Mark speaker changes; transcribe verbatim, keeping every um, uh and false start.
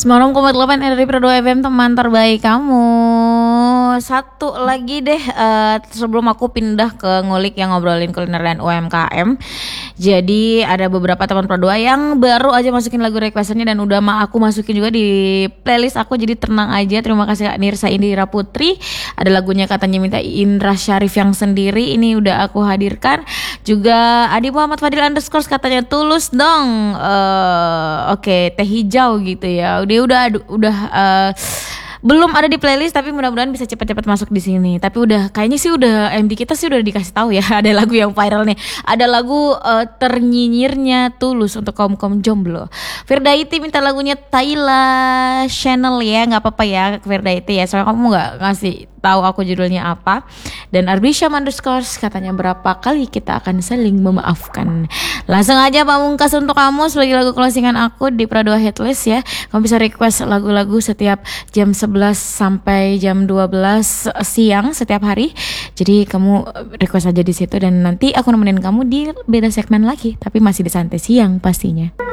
Speaker 1: sembilan puluh koma delapan R R I Pro dua F M, teman terbaik kamu. Satu lagi deh, uh, sebelum aku pindah ke ngulik yang ngobrolin kuliner dan U M K M. Jadi ada beberapa teman Pro dua yang baru aja masukin lagu requestannya dan udah ma aku masukin juga di playlist aku. Jadi tenang aja, terima kasih Kak Nirsa Indira Putri. Ada lagunya katanya minta Indra Syarif yang sendiri, ini udah aku hadirkan. Juga Adi Muhammad Fadil underscore katanya tulus dong. uh, Oke, okay, teh hijau gitu ya. Dia udah udah uh, belum ada di playlist, tapi mudah-mudahan bisa cepat-cepat masuk di sini. Tapi udah kayaknya sih udah M D kita sih udah dikasih tahu ya, ada lagu yang viral nih. Ada lagu uh, ternyinyirnya Tulus untuk kaum-kaum jomblo. Firdaiti minta lagunya Tayla Channel ya, nggak apa-apa ya Firdaiti ya. Soalnya kamu nggak ngasih tahu aku judulnya apa. Dan Arbisyam underscore katanya berapa kali kita akan saling memaafkan. Langsung aja pamungkas untuk kamu sebagai lagu closingan aku di Pro dua Hitlist ya. Kamu bisa request lagu-lagu setiap jam sebelas sampai jam dua belas siang setiap hari. Jadi kamu request aja di situ dan nanti aku nemenin kamu di beda segmen lagi, tapi masih di santai siang pastinya.